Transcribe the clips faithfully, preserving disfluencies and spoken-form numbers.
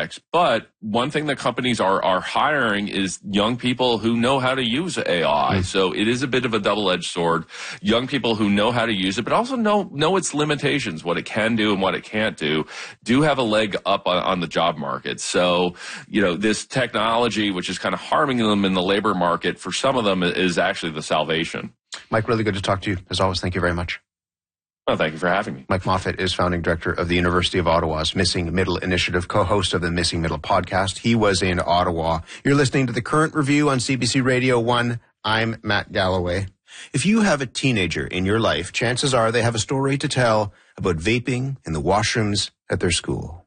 aspects. But one thing that companies are, are hiring is young people who know how to use A I. Mm. So it is a bit of a double-edged sword. Young people who know how to use it, but also know, know its limitations, what it can do and what it can't do, do have a leg up on, on the job market. So, you know, this technology, which is kind of harming them in the labor market, for some of them is actually the salvation. Mike, really good to talk to you. As always, thank you very much. Well, thank you for having me. Mike Moffat is founding director of the University of Ottawa's Missing Middle Initiative, co-host of the Missing Middle podcast. He was in Ottawa. You're listening to The Current Review on C B C Radio one. I'm Matt Galloway. If you have a teenager in your life, chances are they have a story to tell about vaping in the washrooms at their school.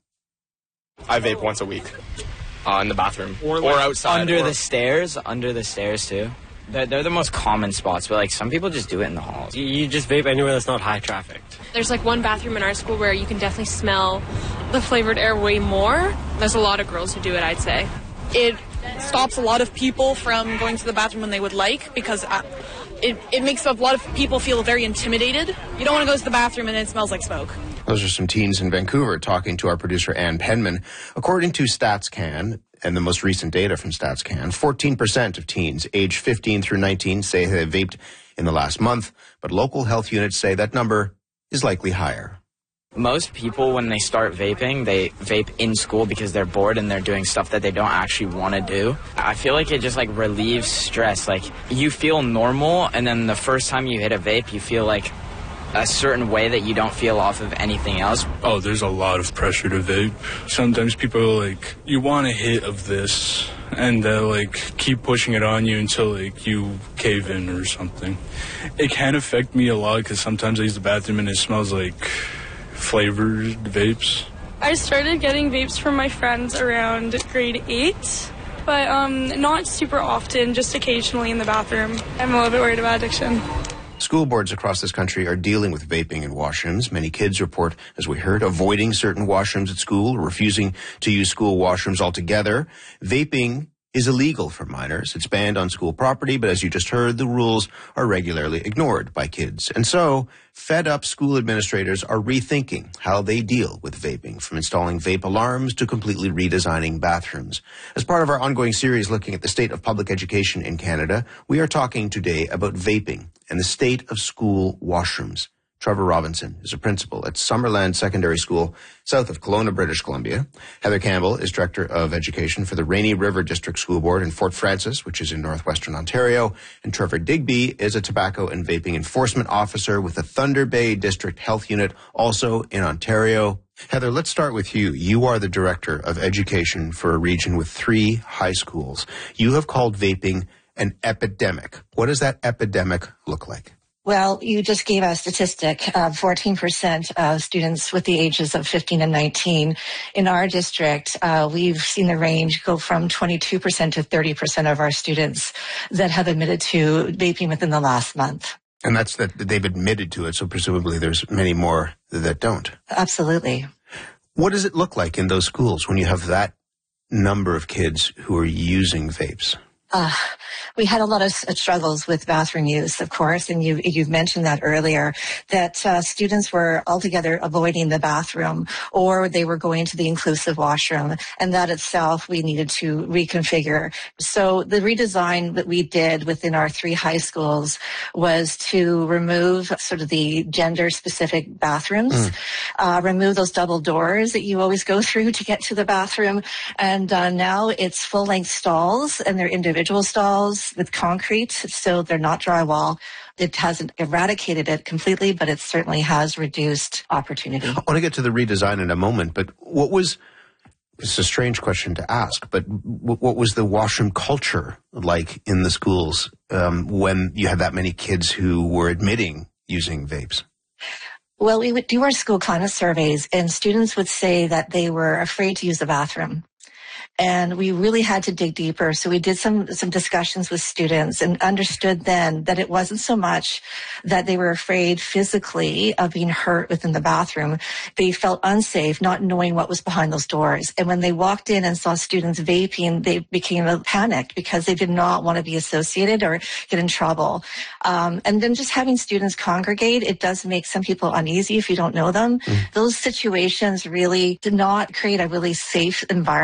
I vape once a week uh, in the bathroom or, like or outside. Under or the stairs, under the stairs too. They're, they're the most common spots, but like some people just do it in the halls. You, you just vape anywhere that's not high trafficked. There's like one bathroom in our school where you can definitely smell the flavored air way more. There's a lot of girls who do it, I'd say. It stops a lot of people from going to the bathroom when they would like, because uh, it, it makes a lot of people feel very intimidated. You don't want to go to the bathroom and it smells like smoke. Those are some teens in Vancouver talking to our producer Ann Penman. According to StatsCan, and the most recent data from StatsCan, fourteen percent of teens aged fifteen through nineteen say they vaped in the last month, but local health units say that number is likely higher. Most people, when they start vaping, they vape in school because they're bored and they're doing stuff that they don't actually want to do. I feel like it just like relieves stress. Like you feel normal, and then the first time you hit a vape, you feel like a certain way that you don't feel off of anything else. Oh, there's a lot of pressure to vape. Sometimes people are like, you want a hit of this, and they'll like keep pushing it on you until like you cave in or something. It can affect me a lot because sometimes I use the bathroom and it smells like flavored vapes. I started getting vapes from my friends around grade eight, but um, not super often, just occasionally in the bathroom. I'm a little bit worried about addiction. School boards across this country are dealing with vaping in washrooms. Many kids report, as we heard, avoiding certain washrooms at school, or refusing to use school washrooms altogether. Vaping is illegal for minors. It's banned on school property, but as you just heard, the rules are regularly ignored by kids. And so, fed-up school administrators are rethinking how they deal with vaping, from installing vape alarms to completely redesigning bathrooms. As part of our ongoing series looking at the state of public education in Canada, we are talking today about vaping and the state of school washrooms. Trevor Robinson is a principal at Summerland Secondary School, south of Kelowna, British Columbia. Heather Campbell is Director of Education for the Rainy River District School Board in Fort Frances, which is in northwestern Ontario. And Trevor Digby is a tobacco and vaping enforcement officer with the Thunder Bay District Health Unit, also in Ontario. Heather, let's start with you. You are the Director of Education for a region with three high schools. You have called vaping an epidemic. What does that epidemic look like? Well, you just gave a statistic of fourteen percent of students with the ages of fifteen and nineteen. In our district, uh, we've seen the range go from twenty-two percent to thirty percent of our students that have admitted to vaping within the last month. And that's that they've admitted to it, so presumably there's many more that don't. Absolutely. What does it look like in those schools when you have that number of kids who are using vapes? Uh, we had a lot of struggles with bathroom use, of course, and you, you've mentioned that earlier, that uh, students were altogether avoiding the bathroom, or they were going to the inclusive washroom, and that itself we needed to reconfigure. So the redesign that we did within our three high schools was to remove sort of the gender-specific bathrooms, mm. uh, remove those double doors that you always go through to get to the bathroom, and uh, now it's full-length stalls, and they're individual individual stalls with concrete, so they're not drywall. It hasn't eradicated it completely, but it certainly has reduced opportunity. I want to get to the redesign in a moment, but what was, it's a strange question to ask, but what was the washroom culture like in the schools um, when you had that many kids who were admitting using vapes? Well, we would do our school climate surveys, and students would say that they were afraid to use the bathroom. And we really had to dig deeper. So we did some, some discussions with students and understood then that it wasn't so much that they were afraid physically of being hurt within the bathroom. They felt unsafe, not knowing what was behind those doors. And when they walked in and saw students vaping, they became panicked because they did not want to be associated or get in trouble. Um, and then just having students congregate, it does make some people uneasy if you don't know them. Mm. Those situations really did not create a really safe environment